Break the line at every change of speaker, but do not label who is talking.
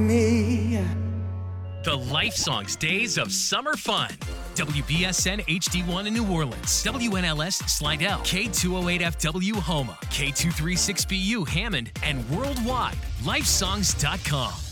Me.
The Life Songs Days of Summer Fun. WBSN HD1 in New Orleans, WNLS Slidell, K208FW Houma, K236BU Hammond, and worldwide, lifesongs.com.